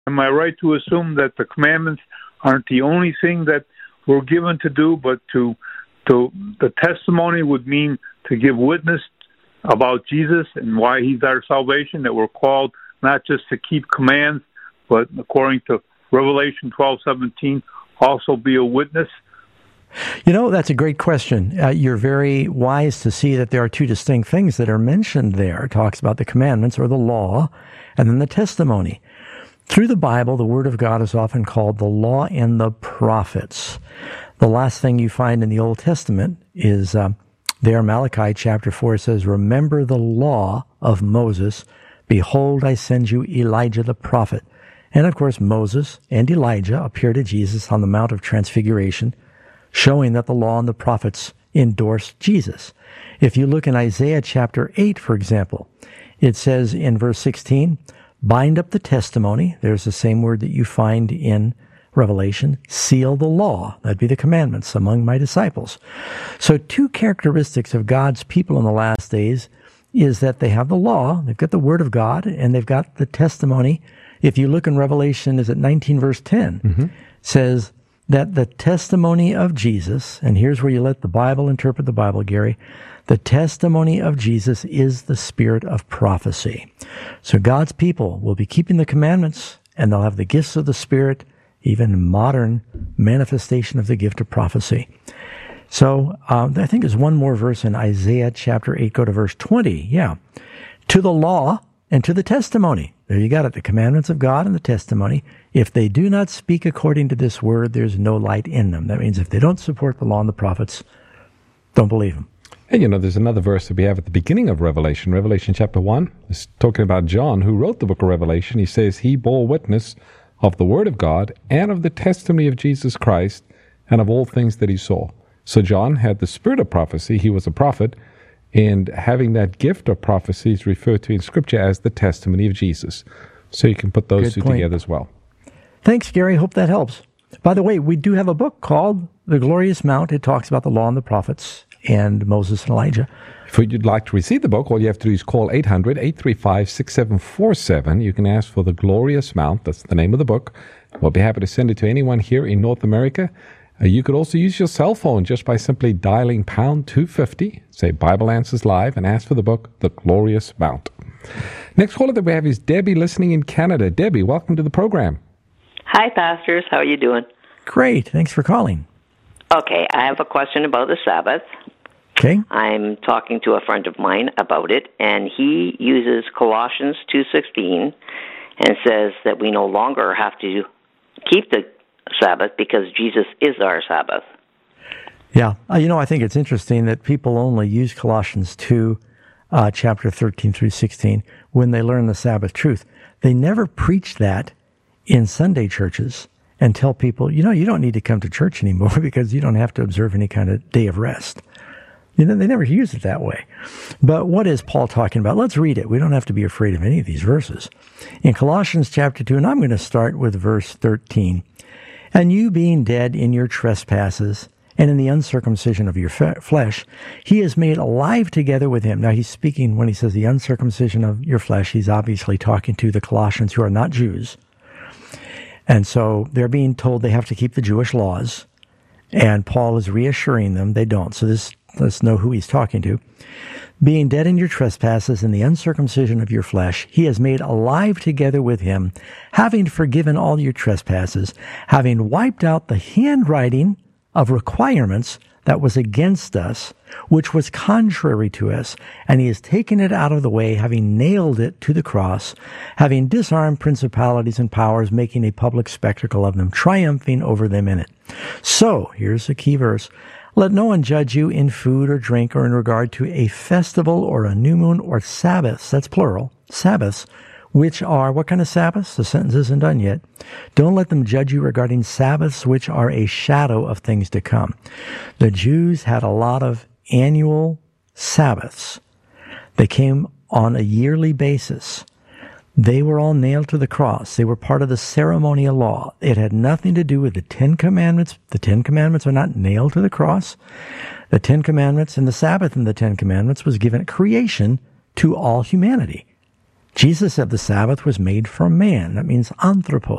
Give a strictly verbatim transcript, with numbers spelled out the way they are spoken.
Am I right to assume that the commandments aren't the only thing that we're given to do, but to to the testimony would mean to give witness about Jesus and why he's our salvation, that we're called not just to keep commands, but according to Revelation twelve seventeen, also be a witness? You know, that's a great question. Uh, you're very wise to see that there are two distinct things that are mentioned there. It talks about the commandments or the law, and then the testimony. Through the Bible, the Word of God is often called the law and the prophets. The last thing you find in the Old Testament is uh, there, Malachi chapter four says, "Remember the law of Moses. Behold, I send you Elijah the prophet." And of course, Moses and Elijah appear to Jesus on the Mount of Transfiguration, showing that the law and the prophets endorse Jesus. If you look in Isaiah chapter eight, for example, it says in verse sixteen, "Bind up the testimony." There's the same word that you find in Revelation. "Seal the law," that'd be the commandments, "among my disciples." So two characteristics of God's people in the last days is that they have the law, they've got the Word of God, and they've got the testimony. If you look in Revelation, is it nineteen verse ten, mm-hmm. says that the testimony of Jesus, and here's where you let the Bible interpret the Bible, Gary, the testimony of Jesus is the spirit of prophecy. So God's people will be keeping the commandments, and they'll have the gifts of the Spirit, even modern manifestation of the gift of prophecy. So uh, I think there's one more verse in Isaiah chapter eight. Go to verse twenty. Yeah. "To the law and to the testimony." There you got it, the commandments of God and the testimony. "If they do not speak according to this word, there's no light in them." That means if they don't support the law and the prophets, don't believe them. And you know, there's another verse that we have at the beginning of Revelation, Revelation chapter one. It's talking about John, who wrote the book of Revelation. He says, "He bore witness of the word of God and of the testimony of Jesus Christ and of all things that he saw." So John had the spirit of prophecy. He was a prophet. And having that gift of prophecy is referred to in Scripture as the testimony of Jesus. So you can put those Good two point. together as well. Thanks, Gary. Hope that helps. By the way, we do have a book called The Glorious Mount. It talks about the law and the prophets and Moses and Elijah. If you'd like to receive the book, all you have to do is call eight hundred, eight three five, six seven four seven. You can ask for The Glorious Mount. That's the name of the book. We'll be happy to send it to anyone here in North America. Uh, you could also use your cell phone just by simply dialing pound two fifty, say Bible Answers Live, and ask for the book, The Glorious Mount. Next caller that we have is Debbie, listening in Canada. Debbie, welcome to the program. Hi, pastors. How are you doing? Great. Thanks for calling. Okay, I have a question about the Sabbath. Okay. I'm talking to a friend of mine about it, and he uses Colossians two sixteen and says that we no longer have to keep the Sabbath because Jesus is our Sabbath. Yeah. Uh, you know, I think it's interesting that people only use Colossians two, uh, chapter thirteen through sixteen, when they learn the Sabbath truth. They never preach that in Sunday churches and tell people, you know, you don't need to come to church anymore because you don't have to observe any kind of day of rest. You know, they never use it that way. But what is Paul talking about? Let's read it. We don't have to be afraid of any of these verses. In Colossians chapter two, and I'm going to start with verse thirteen. "And you being dead in your trespasses and in the uncircumcision of your fe- flesh, he is made alive together with him." Now he's speaking, when he says the uncircumcision of your flesh, he's obviously talking to the Colossians who are not Jews. And so they're being told they have to keep the Jewish laws. And Paul is reassuring them they don't. So this let's know who he's talking to. "Being dead in your trespasses and the uncircumcision of your flesh, he has made alive together with him, having forgiven all your trespasses, having wiped out the handwriting of requirements that was against us, which was contrary to us, and he has taken it out of the way, having nailed it to the cross, having disarmed principalities and powers, making a public spectacle of them, triumphing over them in it. So," here's the key verse, "let no one judge you in food or drink or in regard to a festival or a new moon or Sabbaths," that's plural, Sabbaths, "which are," what kind of Sabbaths? The sentence isn't done yet. "Don't let them judge you regarding Sabbaths, which are a shadow of things to come." The Jews had a lot of annual Sabbaths. They came on a yearly basis. They were all nailed to the cross. They were part of the ceremonial law. It had nothing to do with the Ten Commandments. The Ten Commandments are not nailed to the cross. The Ten Commandments and the Sabbath in the Ten Commandments was given at creation to all humanity. Jesus said the Sabbath was made for man. That means anthropos.